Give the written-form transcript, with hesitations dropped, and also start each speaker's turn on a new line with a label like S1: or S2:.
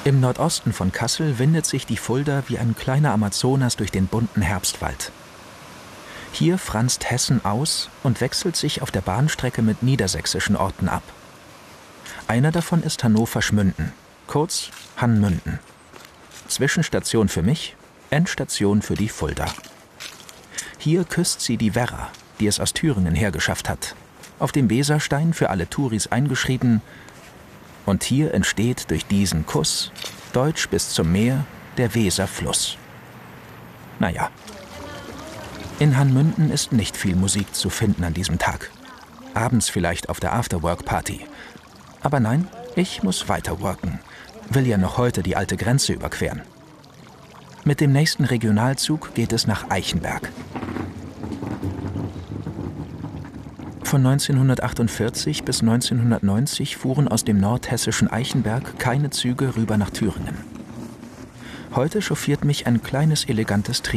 S1: Im Nordosten von Kassel windet sich die Fulda wie ein kleiner Amazonas durch den bunten Herbstwald. Hier franzt Hessen aus und wechselt sich auf der Bahnstrecke mit niedersächsischen Orten ab. Einer davon ist Hannover-Schmünden, kurz Hanmünden. Zwischenstation für mich, Endstation für die Fulda. Hier küsst sie die Werra, die es aus Thüringen hergeschafft hat. Auf dem Weserstein für alle Touris eingeschrieben: Und hier entsteht durch diesen Kuss, deutsch bis zum Meer, der Weserfluss. Naja. In Hanmünden ist nicht viel Musik zu finden an diesem Tag. Abends vielleicht auf der Afterwork-Party. Aber nein, ich muss weiter worken. Will ja noch heute die alte Grenze überqueren. Mit dem nächsten Regionalzug geht es nach Eichenberg. Von 1948 bis 1990 fuhren aus dem nordhessischen Eichenberg keine Züge rüber nach Thüringen. Heute chauffiert mich ein kleines, elegantes